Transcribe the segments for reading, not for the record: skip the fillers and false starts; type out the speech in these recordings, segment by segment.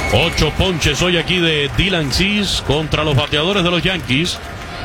8 ponches hoy aquí de Dylan Cease contra los bateadores de los Yankees.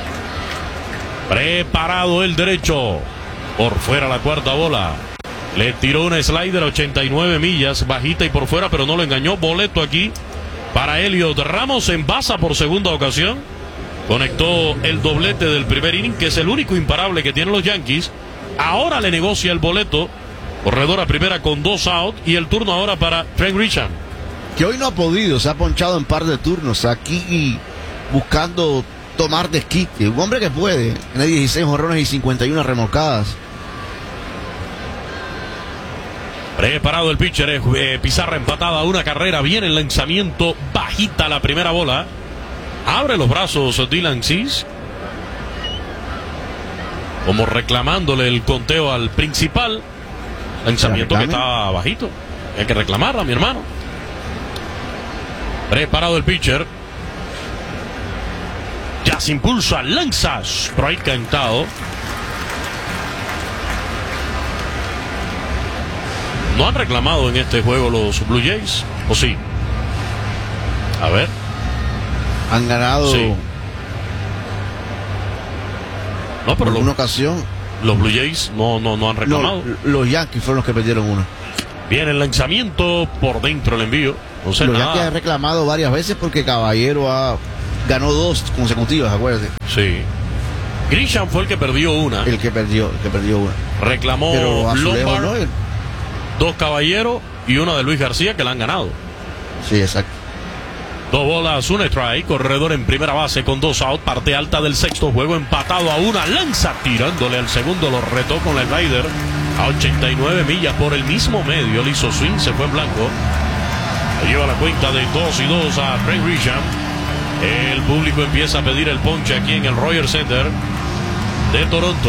Preparado el derecho. Por fuera la cuarta bola. Le tiró una slider a 89 millas, bajita y por fuera, pero no lo engañó. Boleto aquí para Elliot Ramos. Envasa por segunda ocasión. Conectó el doblete del primer inning, que es el único imparable que tienen los Yankees. Ahora le negocia el boleto. Corredor a primera con 2 out. Y el turno ahora para Trent Grisham, que hoy no ha podido, se ha ponchado en par de turnos aquí buscando tomar desquite. Un hombre que puede, tiene 16 jonrones y 51 remolcadas. Preparado el pitcher, pizarra empatada a una carrera. Viene el lanzamiento, bajita la primera bola. Abre los brazos Dylan Cease, como reclamándole el conteo al principal. Lanzamiento que está bajito. Hay que reclamarla, mi hermano. Preparado el pitcher. Ya se impulsa, lanza. Strike cantado. ¿No han reclamado en este juego los Blue Jays? ¿O sí? A ver. Han ganado. Sí. No, pero en una ocasión. Los Blue Jays no han reclamado. No, los Yankees fueron los que perdieron una. Viene el lanzamiento, por dentro el envío. No sé los nada. Yankees han reclamado varias veces porque Caballero ganó 2 consecutivas, acuérdate. Sí. Grisham fue el que perdió una. El que perdió una. Reclamó Lombard, ¿no? 2 Caballero y una de Luis García, que la han ganado. Sí, exacto. 2 bolas, 1 strike. Corredor en primera base con 2 out. Parte alta del sexto. Juego empatado a 1. Lanza tirándole al segundo. Lo retó con la slider a 89 millas por el mismo medio. Le hizo swing, se fue en blanco. Lleva la cuenta de 2-2 a Trent Grisham. El público empieza a pedir el ponche aquí en el Rogers Center de Toronto.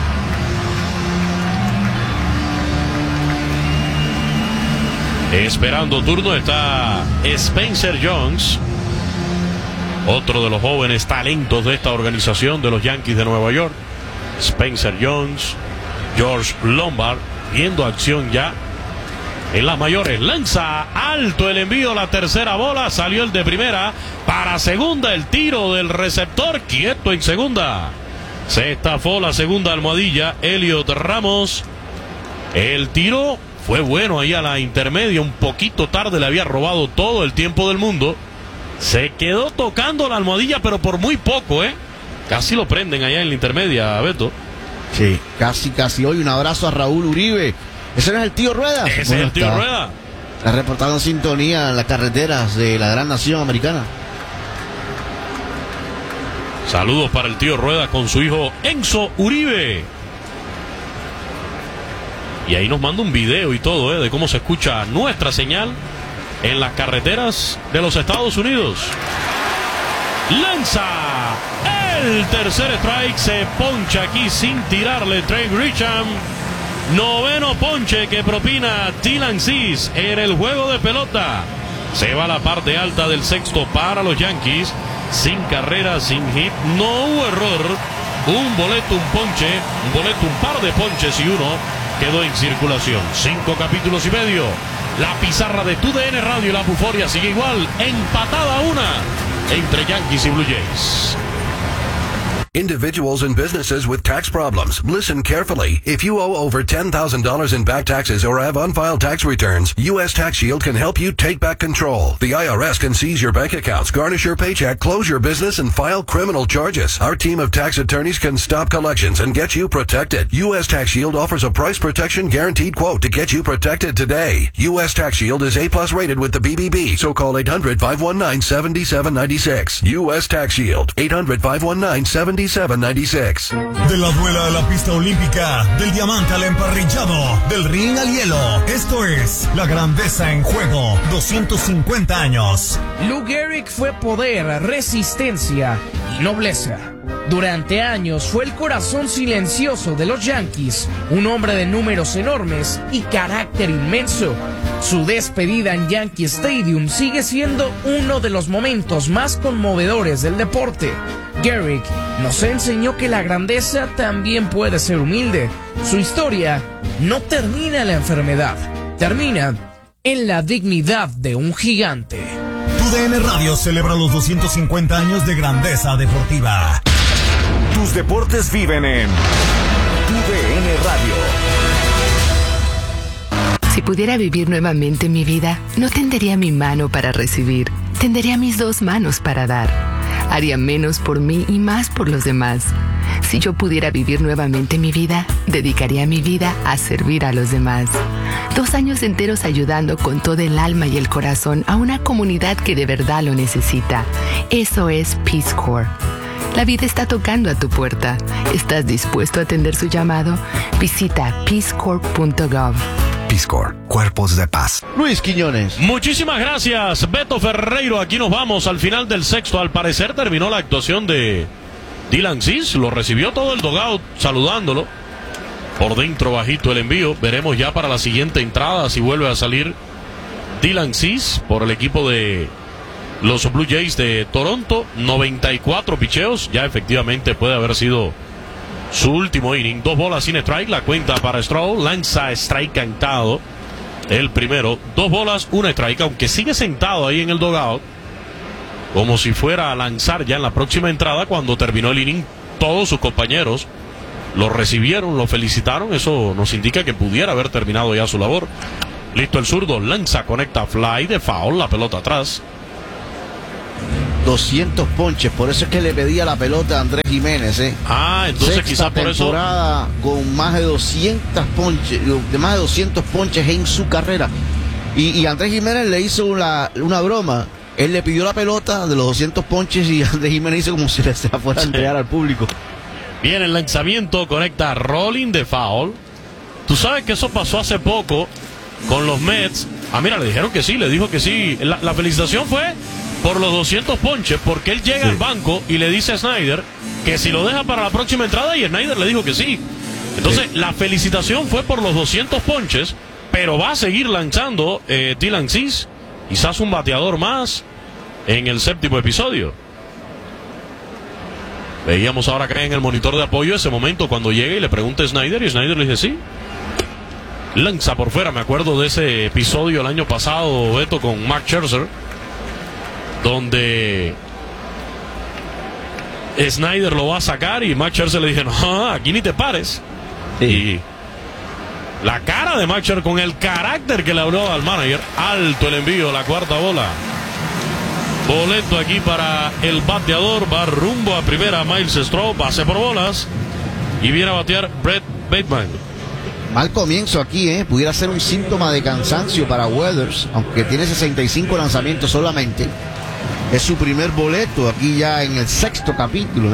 Esperando turno está Spencer Jones, otro de los jóvenes talentos de esta organización de los Yankees de Nueva York. Spencer Jones, George Lombard, viendo acción ya en las mayores. Lanza alto el envío, la tercera bola. Salió el de primera para segunda. El tiro del receptor, quieto en segunda. Se estafó la segunda almohadilla Elliot Ramos. El tiro fue bueno ahí a la intermedia, un poquito tarde, le había robado todo el tiempo del mundo. Se quedó tocando la almohadilla, pero por muy poco, Casi lo prenden allá en la intermedia, Beto. Sí, casi. Hoy un abrazo a Raúl Uribe. ¿Ese no es el tío Rueda? Ese es el tío Rueda. Está reportado en sintonía en las carreteras de la gran nación americana. Saludos para el tío Rueda con su hijo Enzo Uribe. Y ahí nos manda un video y todo, de cómo se escucha nuestra señal en las carreteras de los Estados Unidos. Lanza el tercer strike. Se poncha aquí sin tirarle Trent Grisham. Noveno ponche que propina Dylan Cease en el juego de pelota. Se va a la parte alta del sexto para los Yankees. Sin carrera, sin hit. No hubo error. Un boleto, un ponche. Un boleto, un par de ponches y uno quedó en circulación. 5 capítulos y medio. La pizarra de TUDN Radio y la Buforia sigue igual. Empatada una entre Yankees y Blue Jays. Individuals and businesses with tax problems. Listen carefully. If you owe over $10,000 in back taxes or have unfiled tax returns, U.S. Tax Shield can help you take back control. The IRS can seize your bank accounts, garnish your paycheck, close your business, and file criminal charges. Our team of tax attorneys can stop collections and get you protected. U.S. Tax Shield offers a price protection guaranteed quote to get you protected today. U.S. Tax Shield is A+ rated with the BBB, so call 800-519-7796. U.S. Tax Shield, 800-519-7796. De la duela a la pista olímpica, del diamante al emparrillado, del ring al hielo. Esto es La Grandeza en Juego, 250 años. Lou Gehrig fue poder, resistencia y nobleza. Durante años fue el corazón silencioso de los Yankees, un hombre de números enormes y carácter inmenso. Su despedida en Yankee Stadium sigue siendo uno de los momentos más conmovedores del deporte. Gehrig nos enseñó que la grandeza también puede ser humilde. Su historia no termina en la enfermedad, termina en la dignidad de un gigante. TUDN Radio celebra los 250 años de grandeza deportiva. Tus deportes viven en TUDN Radio. Si pudiera vivir nuevamente mi vida, no tendería mi mano para recibir, tendería mis 2 manos para dar. Haría menos por mí y más por los demás. Si yo pudiera vivir nuevamente mi vida, dedicaría mi vida a servir a los demás. 2 años enteros ayudando con todo el alma y el corazón a una comunidad que de verdad lo necesita. Eso es Peace Corps. La vida está tocando a tu puerta. ¿Estás dispuesto a atender su llamado? Visita peacecorps.gov. Peace Corps, Cuerpos de Paz. Luis Quiñones. Muchísimas gracias, Beto Ferreiro. Aquí nos vamos al final del sexto. Al parecer terminó la actuación de Dylan Cease. Lo recibió todo el dugout saludándolo. Por dentro bajito el envío. Veremos ya para la siguiente entrada si vuelve a salir Dylan Cease por el equipo de los Blue Jays de Toronto. 94 picheos. Ya efectivamente puede haber sido su último inning. 2 bolas sin strike. La cuenta para Stroll. Lanza strike cantado. El primero. 2 bolas, 1 strike. Aunque sigue sentado ahí en el dugout, como si fuera a lanzar ya en la próxima entrada. Cuando terminó el inning, todos sus compañeros lo recibieron, lo felicitaron. Eso nos indica que pudiera haber terminado ya su labor. Listo el zurdo. Lanza, conecta fly de foul. La pelota atrás. 200 ponches, por eso es que le pedía la pelota a Andrés Jiménez, entonces quizás por eso. Temporada con más de 200 ponches en su carrera. Y Andrés Jiménez le hizo una broma. Él le pidió la pelota de los 200 ponches y Andrés Jiménez hizo como si se la fuera a entregar al público. Viene el lanzamiento, conecta rolling de foul. Tú sabes que eso pasó hace poco con los Mets. Mira, le dijeron que sí, le dijo que sí. La felicitación fue por los 200 ponches, porque él llega al banco y le dice a Snyder que si lo deja para la próxima entrada, y Snyder le dijo que sí. Entonces, la felicitación fue por los 200 ponches, pero va a seguir lanzando Dylan Cease, quizás un bateador más en el séptimo episodio. Veíamos ahora que en el monitor de apoyo ese momento cuando llega y le pregunta a Snyder, y Snyder le dice sí. Lanza por fuera. Me acuerdo de ese episodio el año pasado, Beto, con Max Scherzer, donde Snyder lo va a sacar y Max Scherzer le dice, no, aquí ni te pares. Sí. Y la cara de Max Scherzer, con el carácter que le habló al manager. Alto el envío, la cuarta bola. Boleto aquí para el bateador. Va rumbo a primera Miles Straw. Base por bolas. Y viene a batear Brett Bateman. Mal comienzo aquí, pudiera ser un síntoma de cansancio para Weathers, aunque tiene 65 lanzamientos solamente. Es su primer boleto aquí ya en el sexto capítulo.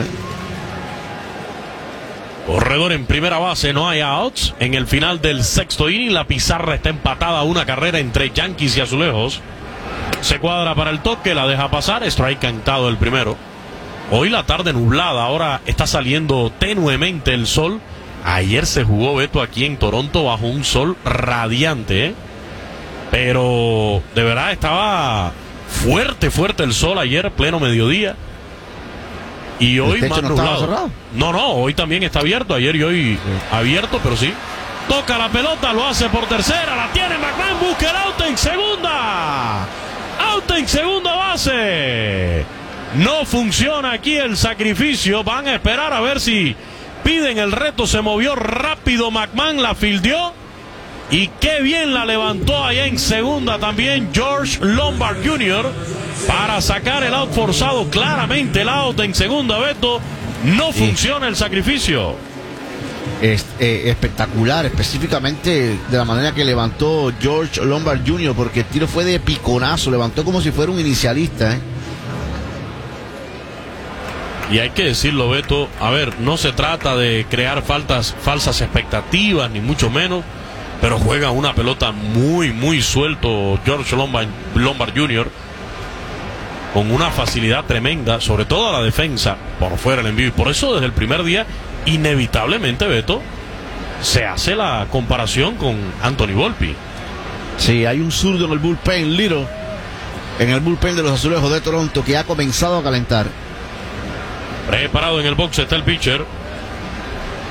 Corredor en primera base, no hay outs. En el final del sexto inning, la pizarra está empatada a 1 carrera entre Yankees y Azulejos. Se cuadra para el toque, la deja pasar. Strike cantado el primero. Hoy la tarde nublada, ahora está saliendo tenuemente el sol. Ayer se jugó, Beto, aquí en Toronto bajo un sol radiante, pero de verdad estaba fuerte el sol ayer, pleno mediodía. Y hoy más nublado. No, hoy también está abierto. Ayer y hoy abierto, pero sí. Toca la pelota, lo hace por tercera, la tiene McMahon, busca el out en segunda. Out en segunda base. No funciona aquí el sacrificio. Van a esperar a ver si piden el reto. Se movió rápido McMahon, la fildeó. Y qué bien la levantó allá en segunda también George Lombard Jr. para sacar el out forzado. Claramente el out en segunda, Beto. No funciona el sacrificio. Espectacular, específicamente de la manera que levantó George Lombard Jr., porque el tiro fue de piconazo. Levantó como si fuera un inicialista, Y hay que decirlo, Beto, a ver, no se trata de crear falsas expectativas, ni mucho menos, pero juega una pelota muy suelto George Lombard Jr., con una facilidad tremenda, sobre todo a la defensa, por fuera el envío. Y por eso desde el primer día, inevitablemente, Beto, se hace la comparación con Anthony Volpi. Sí, hay un zurdo en el bullpen, Little, en el bullpen de los Azulejos de Toronto, que ha comenzado a calentar. Preparado en el box está el pitcher.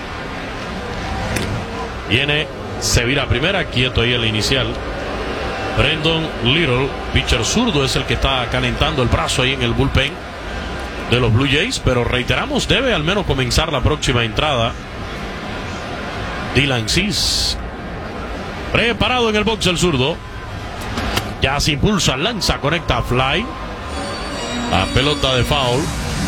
Viene, se vira a primera, quieto ahí el inicial. Brendan Little, pitcher zurdo, es el que está calentando el brazo ahí en el bullpen de los Blue Jays, pero reiteramos, debe al menos comenzar la próxima entrada Dylan Cease. Preparado en el box el zurdo. Ya se impulsa, lanza, conecta a fly. La pelota de foul.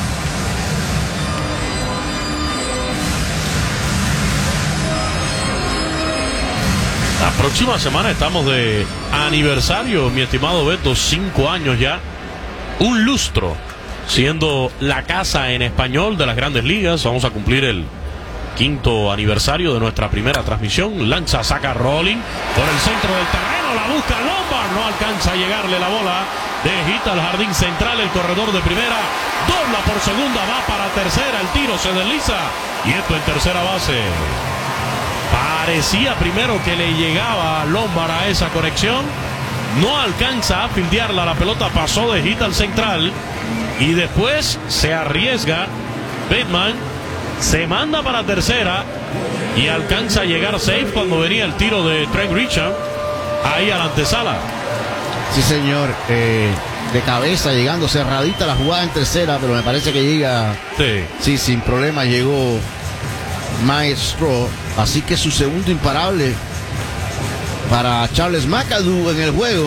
La próxima semana estamos de aniversario, mi estimado Beto, 5 años ya. Un lustro, siendo la casa en español de las Grandes Ligas. Vamos a cumplir el 5º aniversario de nuestra primera transmisión. Lanza, saca rolling por el centro del terreno, la busca Lombard, no alcanza a llegarle la bola. De hit al jardín central, el corredor de primera dobla por segunda, va para tercera, el tiro se desliza y esto en tercera base. Parecía primero que le llegaba a Lombard a esa conexión, no alcanza a fildearla, la pelota pasó de hit al central y después se arriesga Bateman, se manda para tercera y alcanza a llegar safe cuando venía el tiro de Trent Grisham ahí a la antesala. Sí, señor, de cabeza, llegando cerradita la jugada en tercera, pero me parece que llega, sí, sin problema llegó Maestro, así que su segundo imparable para Charles McAdoo en el juego,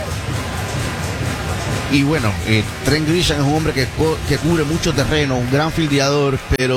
Y bueno, Trent Grisham es un hombre que cubre mucho terreno, un gran fildeador, pero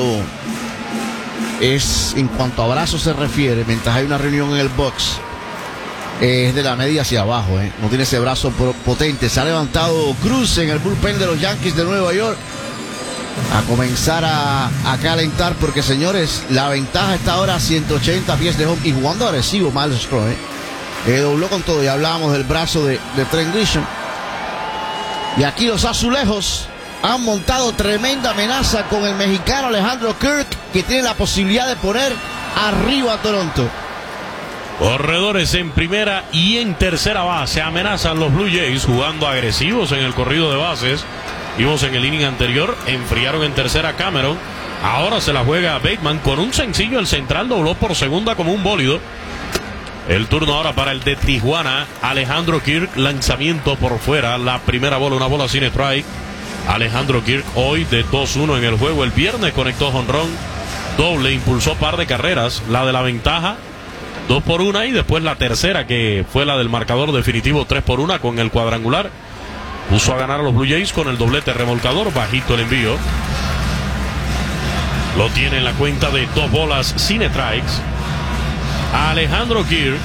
es, en cuanto a brazos se refiere, mientras hay una reunión en el box, es de la media hacia abajo, no tiene ese brazo potente. Se ha levantado Cruz en el bullpen de los Yankees de Nueva York a comenzar a calentar, porque, señores, la ventaja está ahora a 180 pies de home y jugando agresivo. Miles Straw, dobló con todo. Ya hablábamos del brazo de Trent Grisham. Y aquí los azulejos han montado tremenda amenaza con el mexicano Alejandro Kirk, que tiene la posibilidad de poner arriba a Toronto. Corredores en primera y en tercera base. Amenazan los Blue Jays jugando agresivos en el corrido de bases. Vimos en el inning anterior, enfriaron en tercera Cameron. Ahora se la juega a Bateman con un sencillo. El central dobló por segunda como un bólido. El turno ahora para el de Tijuana, Alejandro Kirk. Lanzamiento por fuera, la primera bola, una bola sin strike. Alejandro Kirk hoy de 2-1 en el juego. El viernes conectó jonrón doble, impulsó par de carreras. La de la ventaja, 2-1, y después la tercera, que fue la del marcador definitivo, 3-1 con el cuadrangular. Puso a ganar a los Blue Jays con el doblete remolcador, bajito el envío. Lo tiene en la cuenta de 2 bolas sin strikes. Alejandro Kirk,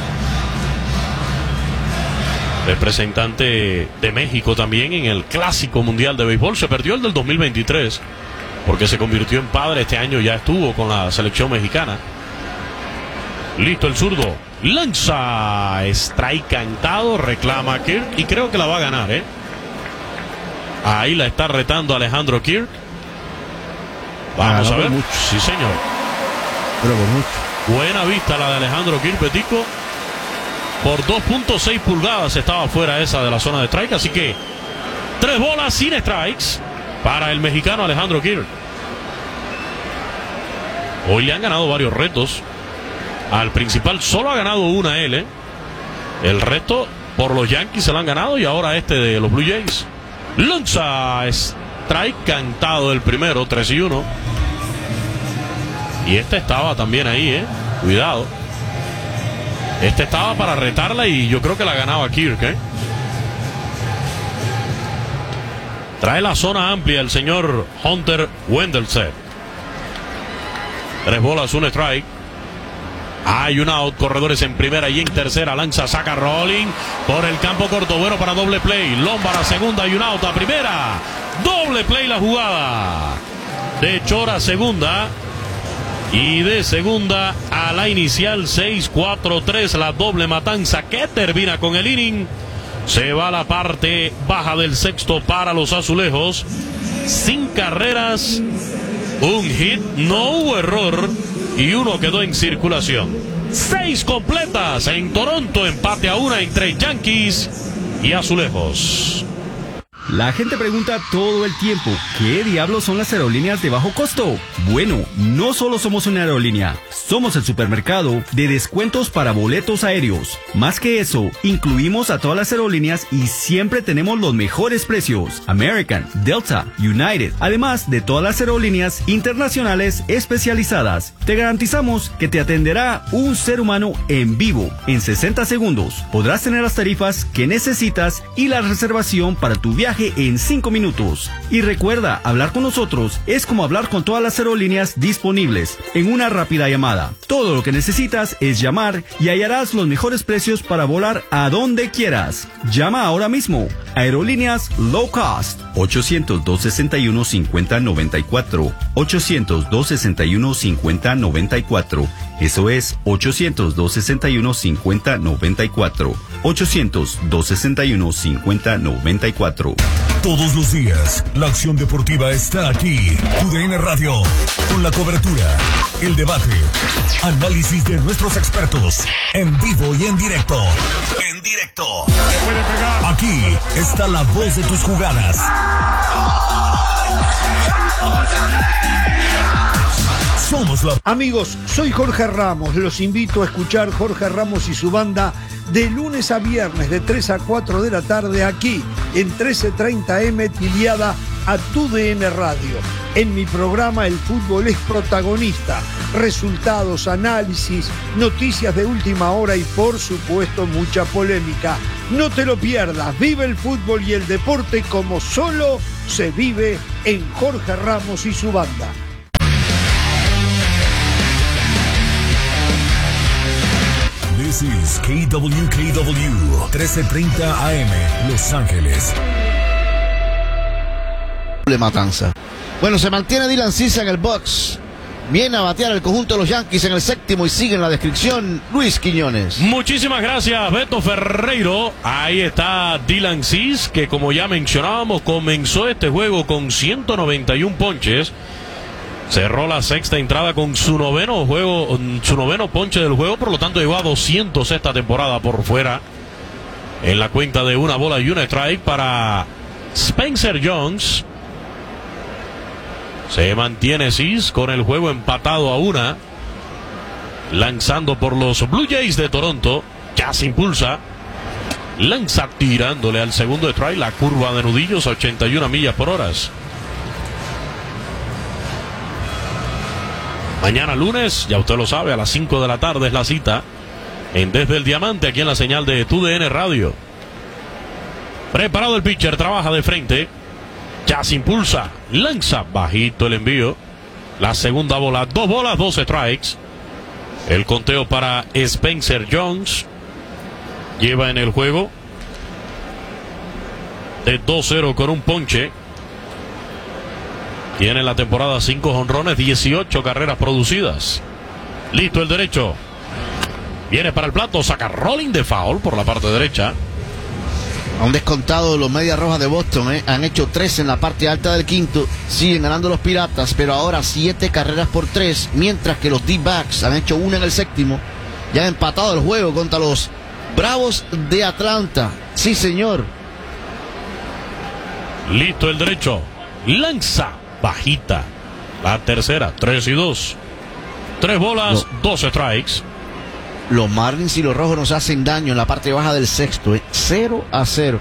representante de México también en el Clásico Mundial de Béisbol. Se perdió el del 2023 porque se convirtió en padre. Este año ya estuvo con la selección mexicana. Listo el zurdo, lanza, strike cantado, reclama Kirk y creo que la va a ganar, Ahí la está retando Alejandro Kirk. Vamos a ver. Mucho. Sí, señor. Pero por mucho. Buena vista la de Alejandro Kirk, Petico. Por 2.6 pulgadas estaba fuera esa de la zona de strike, así que 3 bolas sin strikes para el mexicano Alejandro Kirk. Hoy le han ganado varios retos. Al principal solo ha ganado una él, El resto por los Yankees se lo han ganado y ahora este de los Blue Jays. Lanza, strike cantado el primero, 3-1. Y este estaba también ahí, Cuidado. Este estaba para retarla y yo creo que la ganaba Kirk, Trae la zona amplia el señor Hunter Wendelstedt. 3 bolas, un strike. Hay un out, corredores en primera y en tercera. Lanza, saca rolling por el campo corto, bueno para doble play. Lombard a segunda y un out a primera. Doble play la jugada. De Chora a segunda. Y de segunda a la inicial, 6-4-3, la doble matanza que termina con el inning. Se va a la parte baja del sexto para los azulejos. Sin carreras, un hit, no hubo error y uno quedó en circulación. 6 completas en Toronto, empate a 1 entre Yankees y azulejos. La gente pregunta todo el tiempo, ¿qué diablos son las aerolíneas de bajo costo? Bueno, no solo somos una aerolínea, somos el supermercado de descuentos para boletos aéreos. Más que eso, incluimos a todas las aerolíneas y siempre tenemos los mejores precios. American, Delta, United, además de todas las aerolíneas internacionales especializadas. Te garantizamos que te atenderá un ser humano en vivo. En 60 segundos podrás tener las tarifas que necesitas y la reservación para tu viaje en 5 minutos. Y recuerda, hablar con nosotros es como hablar con todas las aerolíneas disponibles en una rápida llamada. Todo lo que necesitas es llamar y hallarás los mejores precios para volar a donde quieras. Llama ahora mismo. Aerolíneas Low Cost. 800-261-5094. 800-261-5094. Eso es 800-261-5094. 800-261-5094. Todos los días, la acción deportiva está aquí. TUDN Radio, con la cobertura, el debate, análisis de nuestros expertos, en vivo y en directo. En directo. Aquí está la voz de tus jugadas. Somos la... Amigos, soy Jorge Ramos. Los invito a escuchar Jorge Ramos y su banda de lunes a viernes de 3 a 4 de la tarde aquí en 1330M tiliada a TUDN Radio. En mi programa el fútbol es protagonista. Resultados, análisis, noticias de última hora y por supuesto mucha polémica. No te lo pierdas. Vive el fútbol y el deporte como solo se vive en Jorge Ramos y su banda. This is KWKW 1330 AM Los Ángeles. Matanza. Bueno, se mantiene Dylan Cease en el box. Viene a batear el conjunto de los Yankees en el séptimo y sigue en la descripción Luis Quiñones. Muchísimas gracias, Beto Ferreiro. Ahí está Dylan Cease, que como ya mencionábamos, comenzó este juego con 191 ponches. Cerró la sexta entrada con su noveno ponche del juego, por lo tanto llegó a 200 esta temporada por fuera. En la cuenta de una bola y un strike para Spencer Jones. Se mantiene Cease con el juego empatado a una. Lanzando por los Blue Jays de Toronto. Ya se impulsa. Lanza tirándole al segundo strike. La curva de nudillos a 81 millas por hora. Mañana lunes, ya usted lo sabe, a las 5 de la tarde es la cita en Desde el Diamante, aquí en la señal de TUDN Radio. Preparado el pitcher, trabaja de frente. Ya se impulsa, lanza bajito el envío. La segunda bola, 2 bolas, 2 strikes. El conteo para Spencer Jones. Lleva en el juego de 2-0 con un ponche. Tiene en la temporada 5 jonrones, 18 carreras producidas. Listo el derecho. Viene para el plato, saca rolling de foul por la parte derecha. A un descontado de los Medias Rojas de Boston, han hecho 3 en la parte alta del quinto. Siguen ganando los Piratas, pero ahora 7 carreras por 3. Mientras que los D-Backs han hecho 1 en el séptimo. Ya han empatado el juego contra los Bravos de Atlanta. Sí, señor. Listo el derecho. Lanza bajita. La tercera, 3-2. 3 bolas, 2 strikes. Los Marlins y los Rojos nos hacen daño en la parte baja del sexto. 0-0.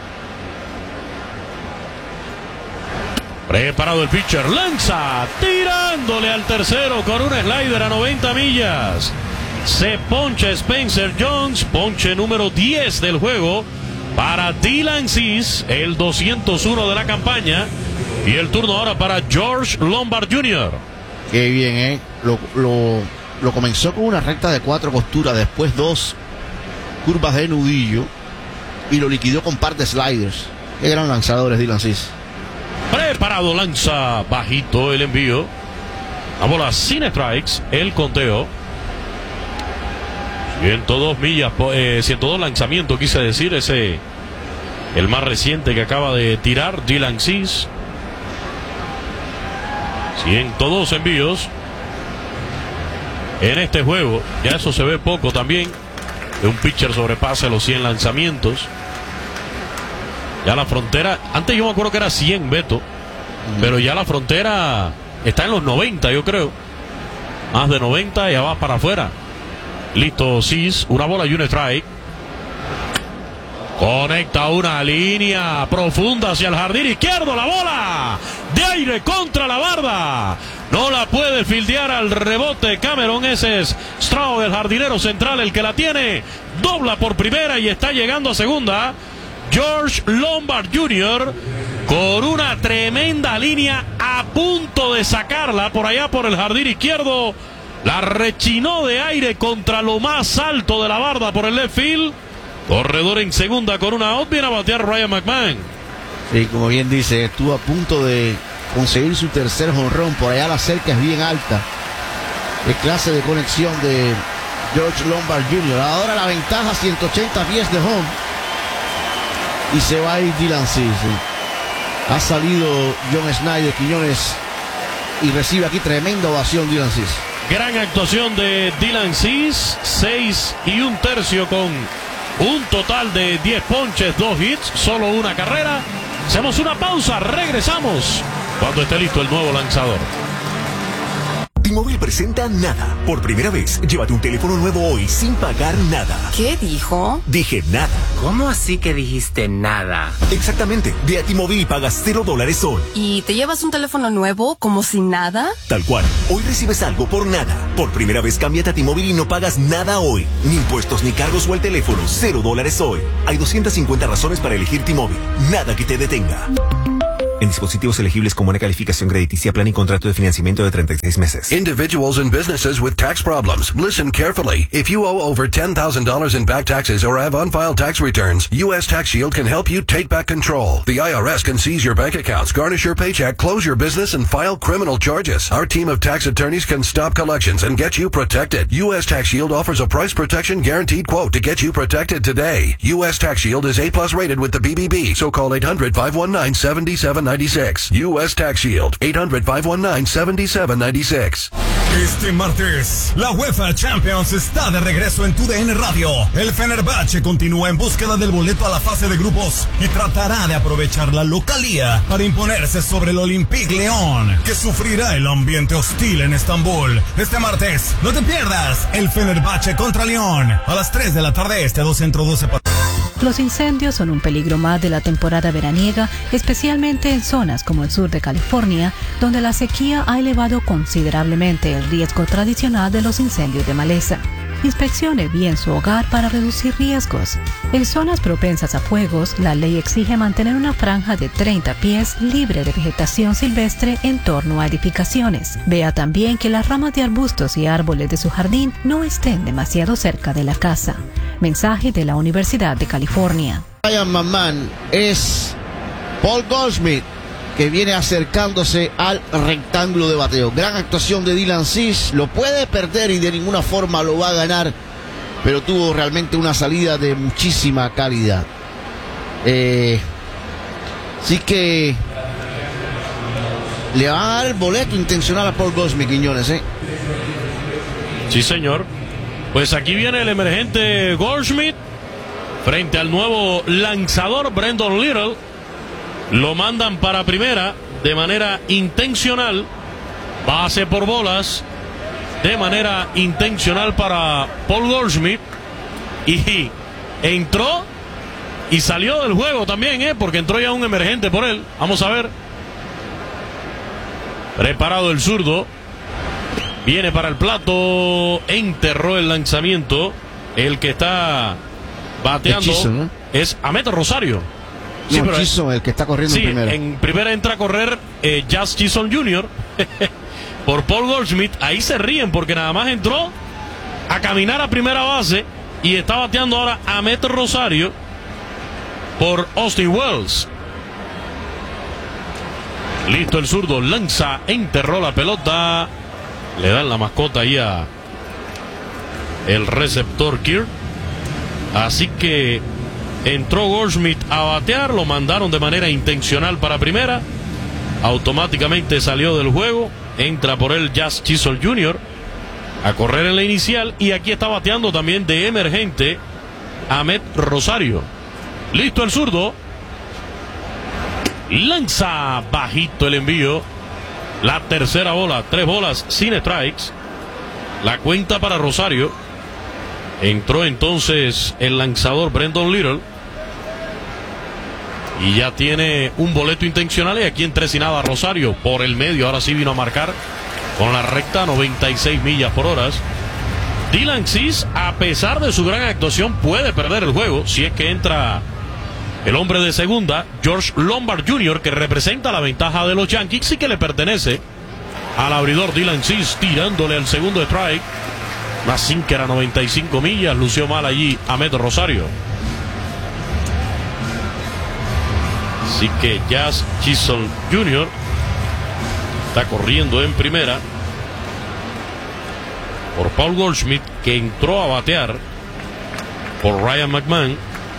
Preparado el pitcher. Lanza. Tirándole al tercero con un slider a 90 millas. Se poncha Spencer Jones. Ponche número 10 del juego para Dylan Cease, el 201 de la campaña. Y el turno ahora para George Lombard Jr. Qué bien, Lo comenzó con una recta de 4 costuras, después 2 curvas de nudillo y lo liquidó con par de sliders. Qué gran lanzador es Dylan Cease. Preparado, lanza bajito el envío. La bola sin strikes, el conteo. 102 millas, 102 lanzamientos, quise decir, ese el más reciente que acaba de tirar Dylan Cease. 102 envíos en este juego. Ya eso se ve poco también, de un pitcher sobrepase los 100 lanzamientos. Ya la frontera, antes yo me acuerdo que era 100, Beto, pero ya la frontera está en los 90, yo creo. Más de 90, ya va para afuera. Listo, Cis, una bola y un strike. Conecta una línea profunda hacia el jardín izquierdo. La bola de aire contra la barda. No la puede fildear al rebote Cameron. Ese es Stroud, el jardinero central, el que la tiene. Dobla por primera y está llegando a segunda. George Lombard Jr. con una tremenda línea, a punto de sacarla por allá por el jardín izquierdo. La rechinó de aire contra lo más alto de la barda por el left field. Corredor en segunda con una out. Viene a batear Ryan McMahon. Sí, como bien dice, estuvo a punto de conseguir su tercer jonrón. Por allá la cerca es bien alta. Es clase de conexión de George Lombard Jr. Ahora la ventaja, 180 pies de home. Y se va a ir Dylan Cease. Ha salido John Schneider Quiñones y recibe aquí tremenda ovación Dylan Cease. Gran actuación de Dylan Cease. 6 1/3 con un total de 10 ponches, 2 hits, solo una carrera. Hacemos una pausa, regresamos cuando esté listo el nuevo lanzador. T-Mobile presenta Nada. Por primera vez, llévate un teléfono nuevo hoy sin pagar nada. ¿Qué dijo? Dije nada. ¿Cómo así que dijiste nada? Exactamente. Ve a T-Mobile y pagas $0 hoy. ¿Y te llevas un teléfono nuevo como si nada? Tal cual. Hoy recibes algo por nada. Por primera vez, cámbiate a T-Mobile y no pagas nada hoy. Ni impuestos, ni cargos o el teléfono. $0 hoy. Hay 250 razones para elegir T-Mobile. Nada que te detenga. En dispositivos elegibles con buena calificación crediticia, plan y contrato de financiamiento de 36 meses. Individuals and businesses with tax problems. Listen carefully. If you owe over $10,000 in back taxes or have unfiled tax returns, U.S. Tax Shield can help you take back control. The IRS can seize your bank accounts, garnish your paycheck, close your business, and file criminal charges. Our team of tax attorneys can stop collections and get you protected. U.S. Tax Shield offers a price protection guaranteed quote to get you protected today. U.S. Tax Shield is A+ rated with the BBB, so call 800-519-7796. U.S. Tax Shield, 800-519-7796. Este martes, la UEFA Champions está de regreso en TUDN Radio. El Fenerbahce continúa en búsqueda del boleto a la fase de grupos y tratará de aprovechar la localía para imponerse sobre el Olympique Lyon, que sufrirá el ambiente hostil en Estambul. Este martes, no te pierdas el Fenerbahce contra Lyon a las 3 de la tarde este, 2 Centro 12. Los incendios son un peligro más de la temporada veraniega, especialmente en zonas como el sur de California, donde la sequía ha elevado considerablemente el riesgo tradicional de los incendios de maleza. Inspeccione bien su hogar para reducir riesgos. En zonas propensas a fuegos, la ley exige mantener una franja de 30 pies libre de vegetación silvestre en torno a edificaciones. Vea también que las ramas de arbustos y árboles de su jardín no estén demasiado cerca de la casa. Mensaje de la Universidad de California. Ryan McMahon es Paul Goldschmidt, que viene acercándose al rectángulo de bateo. Gran actuación de Dylan Cease. Lo puede perder y de ninguna forma lo va a ganar, pero tuvo realmente una salida de muchísima calidad. Así que le van a dar el boleto intencional a Paul Goldschmidt, Quiñones, Sí, señor. Pues aquí viene el emergente Goldschmidt frente al nuevo lanzador Brendan Little. Lo mandan para primera de manera intencional. Base por bolas de manera intencional para Paul Goldschmidt. Y entró y salió del juego también, porque entró ya un emergente por él. Vamos a ver. Preparado el zurdo. Viene para el plato. Enterró el lanzamiento. El que está bateando Hechizo, ¿no? es Ahmed Rosario. Sí, pero Chisholm, el que está corriendo en primera. En primera entra a correr Jazz Chisholm Jr. por Paul Goldschmidt. Ahí se ríen porque nada más entró a caminar a primera base y está bateando ahora Ahmed Rosario por Austin Wells. Listo el zurdo, lanza, enterró la pelota. Le dan la mascota ahí a el receptor Kirk. Así que entró Goldschmidt a batear, lo mandaron de manera intencional para primera. Automáticamente salió del juego. Entra por él Jazz Chisholm Jr. a correr en la inicial. Y aquí está bateando también de emergente Ahmed Rosario. Listo el zurdo. Lanza bajito el envío. La tercera bola, 3 bolas sin strikes. La cuenta para Rosario. Entró entonces el lanzador Brendan Little. Y ya tiene un boleto intencional. Y aquí en 3 y Rosario por el medio. Ahora sí vino a marcar con la recta 96 millas por hora. Dylan Cease, a pesar de su gran actuación, puede perder el juego si es que entra el hombre de segunda, George Lombard Jr., que representa la ventaja de los Yankees y que le pertenece al abridor Dylan Cease, tirándole al segundo strike. Una sinker a 95 millas. Lució mal allí Ahmed Rosario. Así que Jazz Chisholm Jr. está corriendo en primera por Paul Goldschmidt, que entró a batear por Ryan McMahon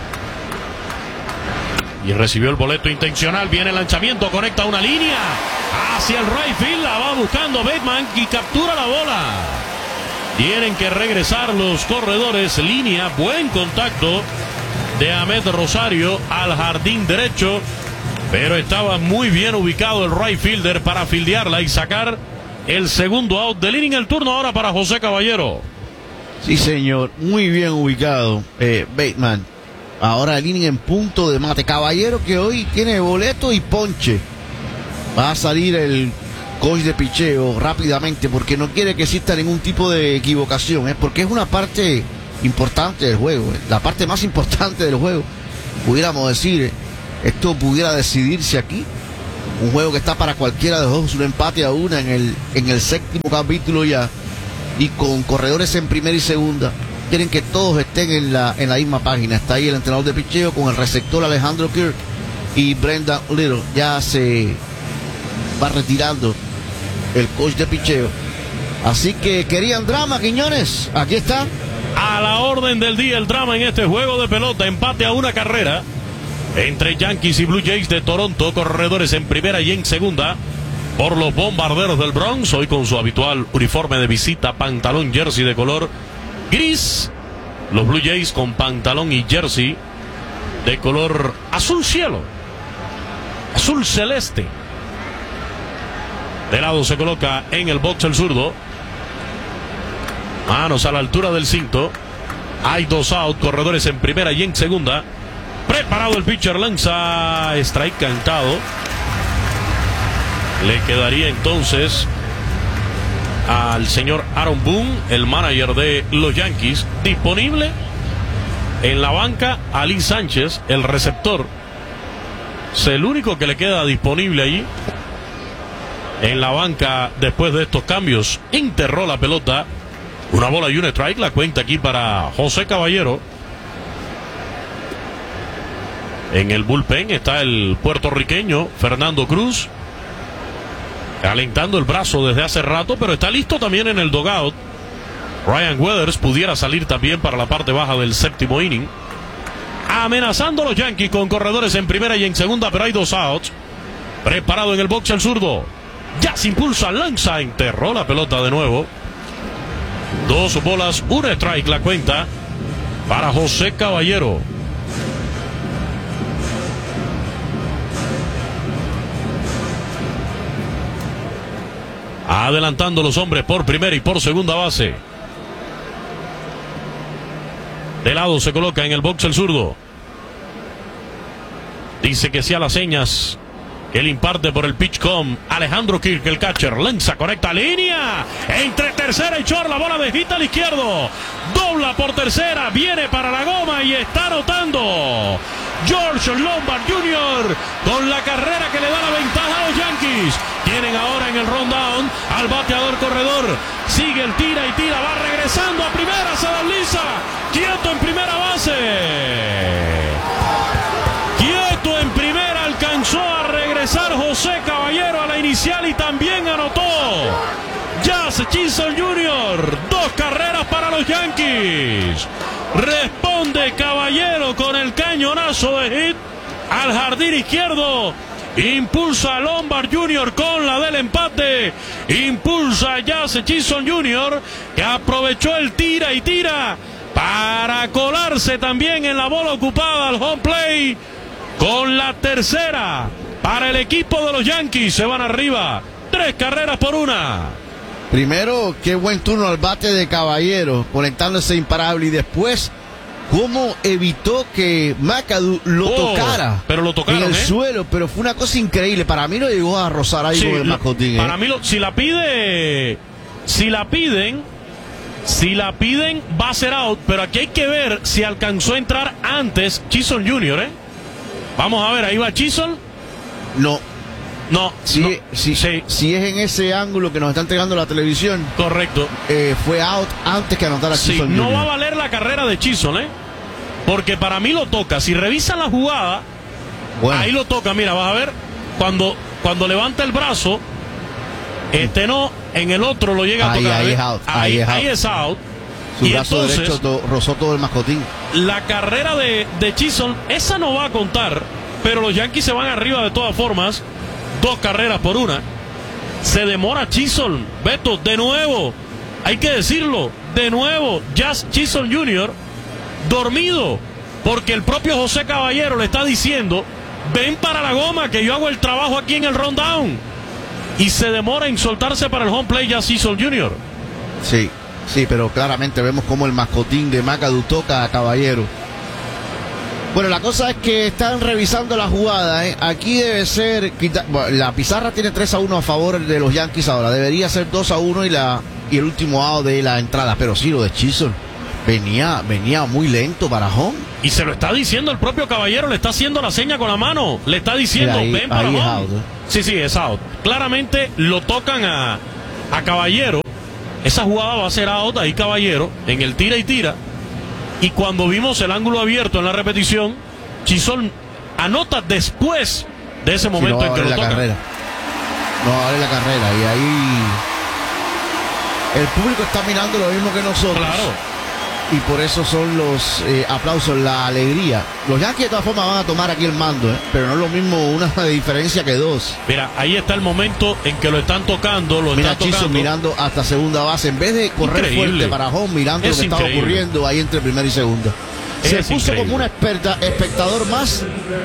y recibió el boleto intencional. Viene el lanzamiento, conecta una línea hacia el right field, la va buscando Bateman y captura la bola. Tienen que regresar los corredores. Línea, buen contacto de Ahmed Rosario al jardín derecho, pero estaba muy bien ubicado el right fielder para fildearla y sacar el segundo out del inning. El turno ahora para José Caballero. Sí, señor, muy bien ubicado Bateman. Ahora el inning en punto de mate. Caballero, que hoy tiene boleto y ponche. Va a salir el coach de picheo rápidamente porque no quiere que exista ningún tipo de equivocación, porque es una parte importante del juego, la parte más importante del juego, pudiéramos decir. Esto pudiera decidirse aquí. Un juego que está para cualquiera de los dos, un empate a una en el séptimo capítulo ya, y con corredores en primera y segunda. Quieren que todos estén en la misma página. Está ahí el entrenador de picheo con el receptor Alejandro Kirk y Brendan Little. Ya se va retirando el coach de picheo. Así que querían drama, Quiñones. Aquí está. A la orden del día el drama en este juego de pelota. Empate a una carrera entre Yankees y Blue Jays de Toronto. Corredores en primera y en segunda por los Bombarderos del Bronx, hoy con su habitual uniforme de visita, pantalón jersey de color gris. Los Blue Jays con pantalón y jersey de color azul cielo, azul celeste. De lado se coloca en el box el zurdo. Manos a la altura del cinto. Hay 2 out, corredores en primera y en segunda. Preparado el pitcher, lanza, strike cantado. Le quedaría entonces al señor Aaron Boone, el manager de los Yankees, disponible en la banca. Ali Sánchez, el receptor, es el único que le queda disponible allí en la banca después de estos cambios. Enterró la pelota, 1 bola y 1 strike. La cuenta aquí para José Caballero. En el bullpen está el puertorriqueño Fernando Cruz, calentando el brazo desde hace rato, pero está listo también en el dugout. Ryan Weathers pudiera salir también para la parte baja del séptimo inning, amenazando a los Yankees con corredores en primera y en segunda, pero hay 2 outs. Preparado en el box el zurdo, ya se impulsa, lanza, enterró la pelota de nuevo. 2 bolas, 1 strike la cuenta para José Caballero. Adelantando los hombres por primera y por segunda base. De lado se coloca en el box el zurdo. Dice que sí a las señas que le imparte por el pitchcom Alejandro Kirk, el catcher. Lanza, conecta línea entre tercera y short. La bola desvita al izquierdo. Dobla por tercera. Viene para la goma y está anotando George Lombard Jr. con la carrera que le da la ventaja a los Yankees. Tienen ahora en el rundown al bateador corredor. Sigue el tira y tira. Va regresando a primera. Se desliza. Quieto en primera base. Quieto en primera. Alcanzó a regresar José Caballero a la inicial y también anotó Jazz Chisholm Jr. 2 carreras para los Yankees. Responde Caballero con el cañonazo de hit al jardín izquierdo. Impulsa a Lombard Jr. con la del empate. Impulsa a Jazz Chisholm Jr., que aprovechó el tira y tira para colarse también en la bola ocupada al home play con la tercera para el equipo de los Yankees. Se van arriba 3 carreras por 1. Primero, qué buen turno al bate de Caballero, conectándose imparable, y después cómo evitó que McAdoo lo tocara. Pero lo tocaron, en el suelo, pero fue una cosa increíble. Para mí no llegó a rozar ahí con el mascotín. Para mí, si la piden, va a ser out, pero aquí hay que ver si alcanzó a entrar antes Chisholm Jr., Vamos a ver, ahí va Chisholm. No, si es en ese ángulo que nos está entregando la televisión. Correcto. Fue out antes que anotara Chisholm Jr. No va a valer la carrera de Chisholm, porque para mí lo toca. Si revisan la jugada, ahí lo toca. Mira, vas a ver, cuando levanta el brazo, no, en el otro lo llega a tocar. Ahí es out. Ahí es out. Su brazo derecho rozó todo el mascotín. La carrera de Chisholm, esa no va a contar, pero los Yankees se van arriba de todas formas. 2 carreras por 1. Se demora Chisholm. Beto, de nuevo, hay que decirlo, de nuevo, Jazz Chisholm Jr. dormido, porque el propio José Caballero le está diciendo: ven para la goma, que yo hago el trabajo aquí en el rundown. Y se demora en soltarse para el home play Jazz Chisholm Jr. Sí, pero claramente vemos como el mascotín de McAdoo toca a Caballero. Bueno, la cosa es que están revisando la jugada, Aquí debe ser... la pizarra tiene 3-1 a favor de los Yankees ahora. Debería ser 2-1 y el último out de la entrada. Pero sí, lo de Chisholm venía muy lento para home. Y se lo está diciendo el propio Caballero, le está haciendo la seña con la mano. Le está diciendo, ven para home. Out, Sí, es out. Claramente lo tocan a Caballero. Esa jugada va a ser out, ahí Caballero, en el tira y tira. Y cuando vimos el ángulo abierto en la repetición, Chisholm anota después de ese momento en que lo toca. No vale la carrera. Y ahí el público está mirando lo mismo que nosotros. Claro. Y por eso son los aplausos, la alegría. Los Yankees de todas formas van a tomar aquí el mando, pero no es lo mismo una diferencia que 2. Mira, ahí está el momento en que lo están tocando. Chisholm mirando hasta segunda base. En vez de correr fuerte para home, mirando lo que estaba ocurriendo ahí entre primera y segunda. Se puso como un espectador más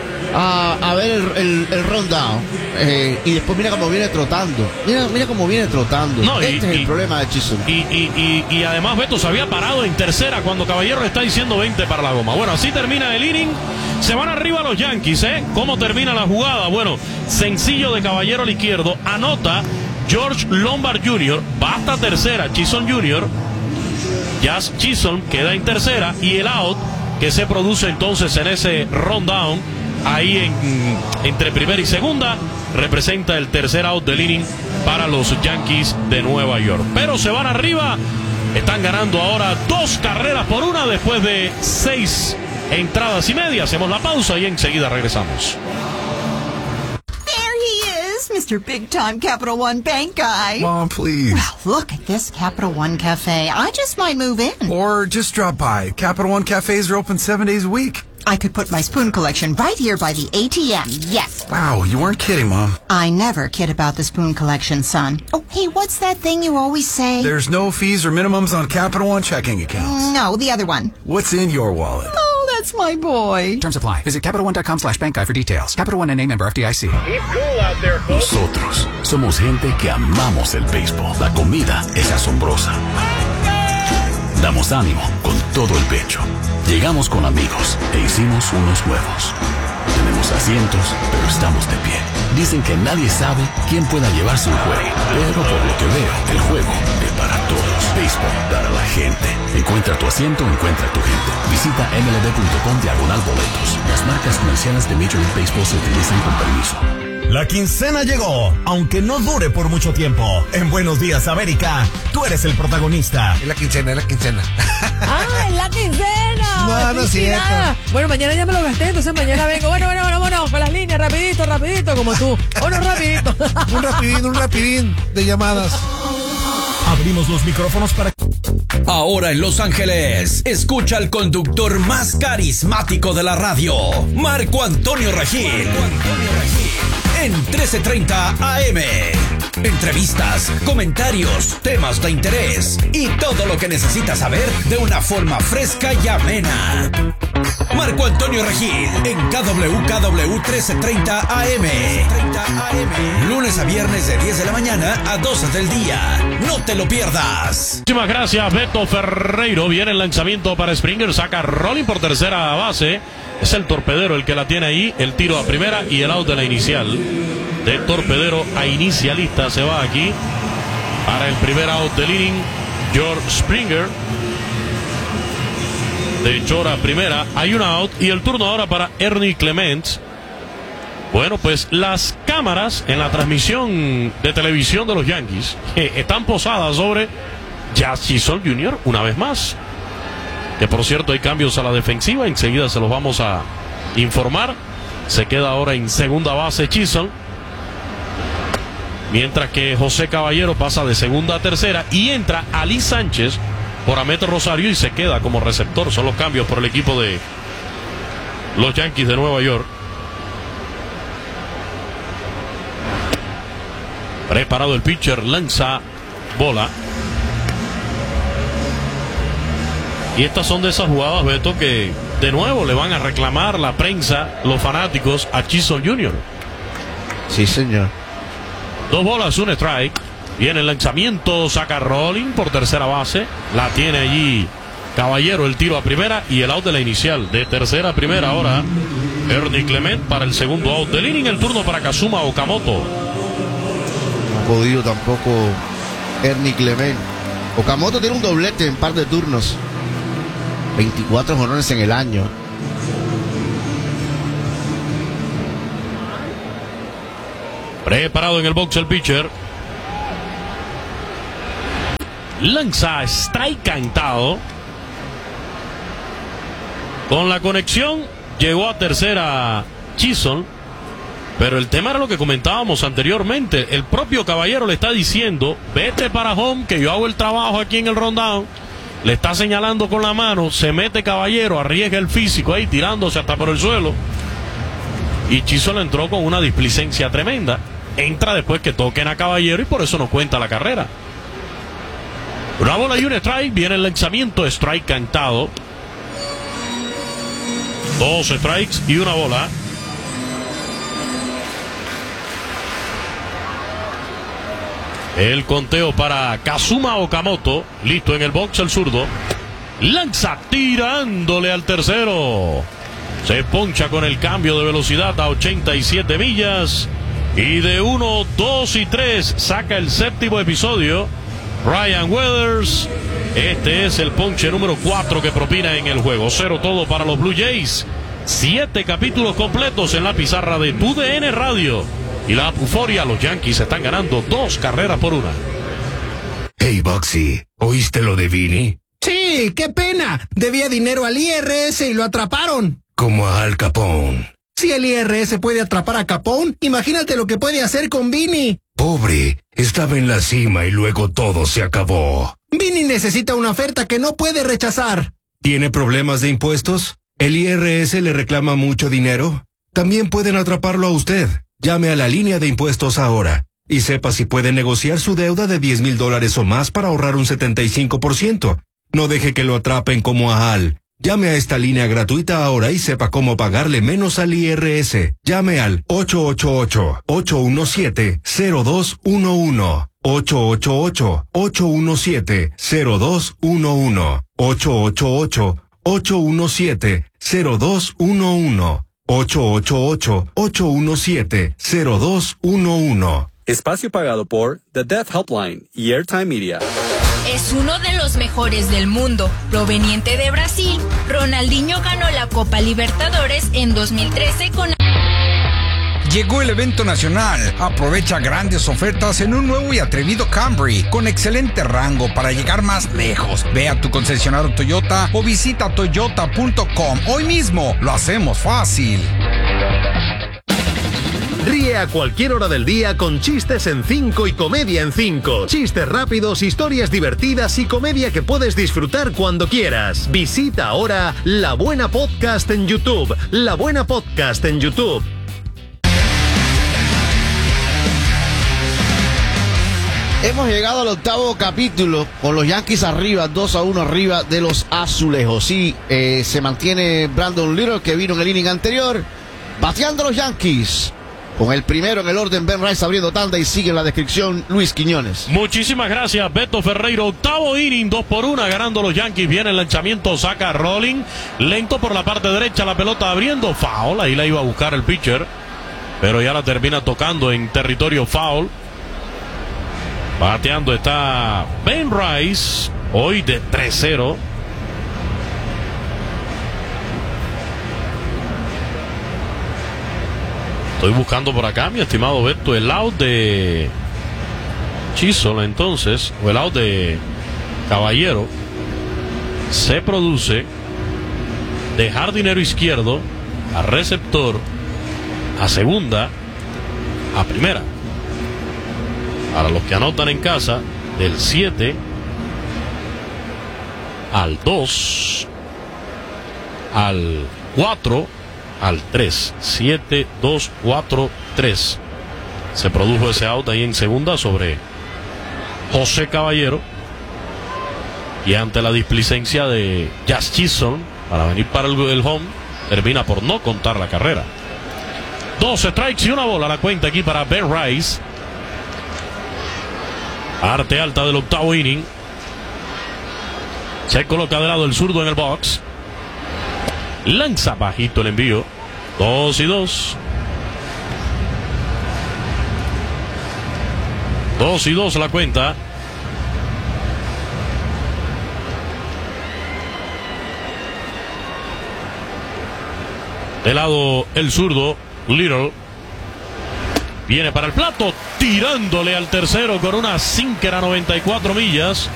a ver el rundown. Y después mira cómo viene trotando. Mira cómo viene trotando. Es el problema de Chisholm. Y además Beto se había parado en tercera cuando Caballero le está diciendo 20 para la goma. Bueno, así termina el inning. Se van arriba los Yankees, ¿Cómo termina la jugada? Bueno, sencillo de Caballero al izquierdo. Anota George Lombard Jr. Va hasta tercera Chisholm Jr. Jazz Chisholm queda en tercera. Y el out que se produce entonces en ese rundown, ahí entre primera y segunda, representa el tercer out del inning para los Yankees de Nueva York. Pero se van arriba, están ganando ahora 2 carreras por 1 después de 6 entradas y media. Hacemos la pausa y enseguida regresamos. Mr. Big Time Capital One Bank guy. Mom, please. Well, look at this Capital One Cafe. I just might move in. Or just drop by. Capital One cafes are open 7 days a week. I could put my spoon collection right here by the ATM. Yes. Wow, you weren't kidding, Mom. I never kid about the spoon collection, son. Oh, hey, what's that thing you always say? There's no fees or minimums on Capital One checking accounts. No, the other one. What's in your wallet? Oh, that's my boy. Terms apply. Visit CapitalOne.com/bank guide for details. Capital One NA, member FDIC. Keep cool out there, folks. Nosotros somos gente que amamos el béisbol. La comida es asombrosa. Damos ánimo con todo el pecho. Llegamos con amigos e hicimos unos nuevos. Tenemos asientos, pero estamos de pie. Dicen que nadie sabe quién pueda llevarse un juego, pero por lo que veo, el juego es para todos. Béisbol para la gente. Encuentra tu asiento, encuentra tu gente. Visita mlb.com/boletos. Las marcas comerciales de Major League Baseball se utilizan con permiso. La quincena llegó, aunque no dure por mucho tiempo. En Buenos Días, América, tú eres el protagonista. Es la quincena, es la quincena. ¡Ah, es la quincena! No es cierto. Bueno, mañana ya me lo gasté, entonces mañana vengo. Bueno, con las líneas, rapidito, como tú. Rapidito. Un rapidín de llamadas. Abrimos los micrófonos para... Ahora en Los Ángeles, escucha al conductor más carismático de la radio, Marco Antonio Regil. En 1330 AM. Entrevistas, comentarios, temas de interés y todo lo que necesitas saber de una forma fresca y amena. Marco Antonio Regil en KWKW 1330 AM. Lunes a viernes de 10 de la mañana a 12 del día. No te lo pierdas. Muchísimas gracias, Beto Ferreiro. Viene el lanzamiento para Springer. Saca rolling por tercera base. Es el torpedero el que la tiene ahí. El tiro a primera y el out de la inicial. De torpedero a inicialista se va aquí. Para el primer out del inning, George Springer. De Chora primera, hay un out y el turno ahora para Ernie Clement. Bueno, pues las cámaras en la transmisión de televisión de los Yankees están posadas sobre Jazz Chisholm Jr. una vez más. Que por cierto hay cambios a la defensiva, enseguida se los vamos a informar. Se queda ahora en segunda base Chisholm. Mientras que José Caballero pasa de segunda a tercera y entra Ali Sánchez por Ameto Rosario y se queda como receptor. Son los cambios por el equipo de los Yankees de Nueva York. Preparado el pitcher, lanza bola. Y estas son de esas jugadas, Beto, que de nuevo le van a reclamar la prensa, los fanáticos, a Chisholm Jr. Sí, señor. 2 bolas, 1 strike. Viene el lanzamiento, saca rolling por tercera base. La tiene allí Caballero, el tiro a primera y el out de la inicial. De tercera a primera ahora Ernie Clement para el segundo out del inning. El turno para Kazuma Okamoto. No ha podido tampoco Ernie Clement. Okamoto tiene un doblete en par de turnos. 24 jonrones en el año. Preparado en el box el pitcher. Lanza strike cantado. Con la conexión llegó a tercera Chisholm. Pero el tema era lo que comentábamos anteriormente. El propio Caballero le está diciendo: vete para home, que yo hago el trabajo aquí en el rundown. Le está señalando con la mano. Se mete Caballero, arriesga el físico ahí, tirándose hasta por el suelo. Y Chisholm entró con una displicencia tremenda. Entra después que toquen a Caballero y por eso no cuenta la carrera. Una bola y un strike. Viene el lanzamiento, strike cantado. 2 strikes y una bola. El conteo para Kazuma Okamoto. Listo en el box el zurdo. Lanza tirándole al tercero. Se poncha con el cambio de velocidad a 87 millas. Y de 1, 2 y 3 saca el séptimo episodio Ryan Weathers. Este es el ponche número 4 que propina en el juego. 0 todo para los Blue Jays. 7 capítulos completos en la pizarra de TUDN Radio. Y la euforia, los Yankees están ganando 2 carreras por 1. Hey, Boxy, ¿oíste lo de Vinny? Sí, qué pena. Debía dinero al IRS y lo atraparon. Como a Al Capone. Si el IRS puede atrapar a Capone, imagínate lo que puede hacer con Vinny. Pobre, estaba en la cima y luego todo se acabó. Vinny necesita una oferta que no puede rechazar. ¿Tiene problemas de impuestos? ¿El IRS le reclama mucho dinero? También pueden atraparlo a usted. Llame a la línea de impuestos ahora y sepa si puede negociar su deuda de $10,000 o más para ahorrar un 75%. No deje que lo atrapen como a Al. Llame a esta línea gratuita ahora y sepa cómo pagarle menos al IRS. Llame al 888-817-0211. 888-817-0211. 888-817-0211. 888-817-0211. Espacio pagado por The Death Helpline y Airtime Media. Es uno de los mejores del mundo. Proveniente de Brasil, Ronaldinho ganó la Copa Libertadores en 2013 con... Llegó el evento nacional. Aprovecha grandes ofertas en un nuevo y atrevido Camry con excelente rango para llegar más lejos. Ve a tu concesionario Toyota o visita toyota.com hoy mismo. Lo hacemos fácil. Ríe a cualquier hora del día con Chistes en 5 y Comedia en 5. Chistes rápidos, historias divertidas y comedia que puedes disfrutar cuando quieras. Visita ahora La Buena Podcast en YouTube. La Buena Podcast en YouTube. Hemos llegado al octavo capítulo con los Yankees arriba, 2-1 arriba de los Azulejos. Sí, se mantiene Brandon Little, que vino en el inning anterior, bateando los Yankees. Con el primero en el orden, Ben Rice abriendo tanda, y sigue en la descripción Luis Quiñones. Muchísimas gracias, Beto Ferreiro. Octavo inning, 2-1, ganando los Yankees. Viene el lanzamiento, saca Rolling. Lento por la parte derecha, la pelota abriendo. Foul, ahí la iba a buscar el pitcher, pero ya la termina tocando en territorio foul. Bateando está Ben Rice, hoy de 3-0. Estoy buscando por acá, mi estimado Beto, el out de Chisholm, entonces, o el out de Caballero, se produce de jardinero izquierdo a receptor, a segunda, a primera. Para los que anotan en casa, del 7 al 2, al 4, al 3. 7, 2, 4, 3. Se produjo ese out ahí en segunda sobre José Caballero. Y ante la displicencia de Jazz Chisholm para venir para el home, termina por no contar la carrera. 2 strikes y una bola la cuenta aquí para Ben Rice. Parte alta del octavo inning. Se coloca de lado el zurdo en el box. Lanza bajito el envío. 2-2. 2-2 la cuenta. De lado el zurdo Little. Viene para el plato, tirándole al tercero con una sinker a 94 millas.